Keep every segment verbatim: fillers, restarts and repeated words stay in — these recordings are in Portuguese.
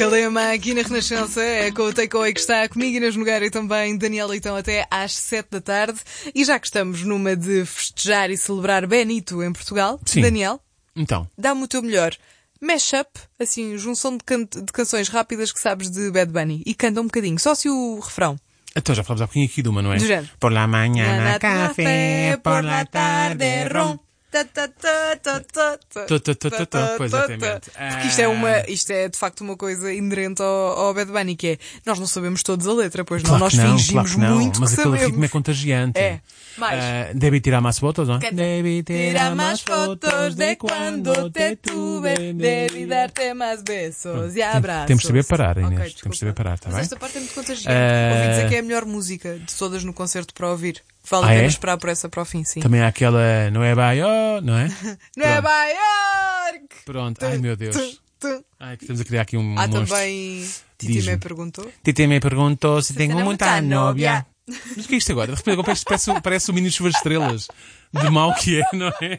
Calema aqui na Renascença, é com o Takeaway que está comigo, Inês Nogueira e também Daniel Leitão até às sete da tarde. E já que estamos numa de festejar e celebrar Benito em Portugal, Sim. Daniel, Então, dá-me o teu melhor mashup, assim, junção de, can- de canções rápidas que sabes de Bad Bunny e canta um bocadinho, só se o refrão. então já falámos há pouquinho aqui de uma, não é? Do género. Por la mañana Na café, por la tarde rom. Ta, ta, ta, ta, ta, ta, Tu, tu, tu, tu, tu. ta, Pois, ta, exatamente. ta. Porque isto é, uma, isto é de facto uma coisa inerente ao, ao Bad Bunny, que é, nós não sabemos todos a letra, pois não, Claro nós que não, fingimos claro que não, muito mas que aquele sabemos. ritmo é contagiante. É. Mais. Ah, debe tirar mais fotos, não é? Canta. Debe Tira más fotos de quando te tuve, debí darte más besos e abraços. Temos de saber parar, Inês. Ok, Temos de desculpa. saber parar, está Mas bem? esta parte é muito contagiante. Ah. Ouvi dizer que é a melhor música de todas no concerto para ouvir. Vale a Ah, pena é? esperar por essa para o fim, sim. Também há aquela, não é Baio, não é? Nova York! Pronto, ai meu Deus. Tu, tu. Ai, que estamos a criar aqui um Há monstro. também. Titi Diz-me. me perguntou. Titi me perguntou se tenho tem muita muita novia. novia. Mas o que é isto agora? De repente agora parece, parece, parece o Menino Chuva de Estrelas. De mau que é, não é?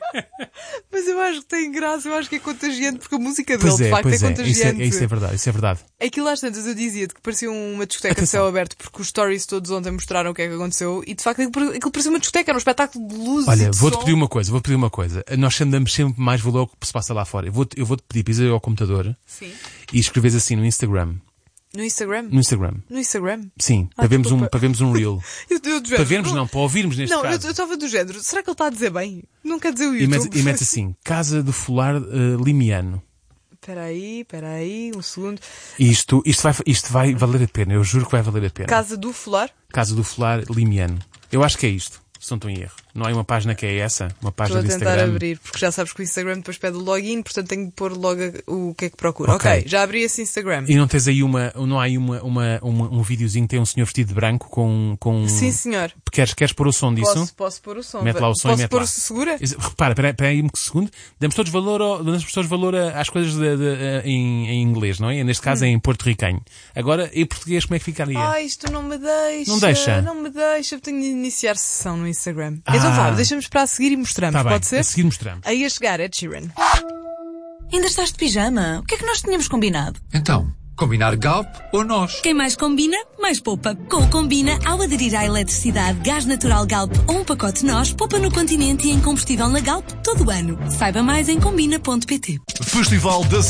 Mas eu acho que tem graça, eu acho que é contagiante, porque a música dele Pois de é, facto é pois é. Isso contagiante. é, isso é verdade, isso é verdade. Aquilo às tantas eu dizia-te que parecia uma discoteca de Atenção. céu aberto, porque os stories todos ontem mostraram o que é que aconteceu e de facto aquilo aquilo parecia uma discoteca, era um espetáculo de luzes. Olha, e de vou-te som. pedir uma coisa, vou pedir uma coisa. Nós damos sempre mais valor ao que se passa lá fora. Eu vou-te eu vou pedir para ir ao computador Sim. e escreveres assim no Instagram. No Instagram? No Instagram. No Instagram? Sim, Ah, para vermos um, desculpa. para vermos um reel. Eu, eu, do Para género, vermos não, para ouvirmos neste Não, eu caso. eu estava do género. Será que ele está a dizer bem? Não quer dizer o E YouTube? mete, e mete assim, Casa do Fular uh, Limiano. Espera aí, espera aí, um segundo. E isto, isto, vai, isto vai valer a pena, eu juro que vai valer a pena. Casa do Fular? Casa do Fular Limiano. Eu acho que é isto, se não estou em erro. Não há uma página que é essa? Uma Estou página a de tentar Instagram? abrir, porque já sabes que o Instagram depois pede o login, portanto tenho de pôr logo o que é que procura. Ok. Ok, já abri esse Instagram. E não tens aí uma, não há aí uma, uma, uma, um videozinho que tem um senhor vestido de branco com... com... Sim, senhor. Queres, queres pôr o som disso? Posso, posso pôr o som. Mete lá o som e Posso mete pôr lá. o segura? Isso- Repara, espera espera aí um segundo. Damos todos valor, ao, damos todos valor a- às coisas de, de, eh, em, em inglês, não é? Neste caso é em porto-ricanho. Agora, em português, como é que ficaria? Ah, isto não me deixa. Não deixa? Não me deixa. Eu tenho de iniciar sessão no Instagram. Ah. Então vá, deixa-me esperar a seguir e mostramos. Tá bem, Pode ser? a seguir mostramos. Aí a chegar, Ed Sheeran. Ainda estás de pijama? O que é que nós tínhamos combinado? Então, combinar Galp ou nós? Quem mais combina, mais poupa. Com o Combina, ao aderir à eletricidade, gás natural Galp ou um pacote nós, poupa no Continente e em combustível na Galp todo o ano. Saiba mais em combina ponto pt. Festival da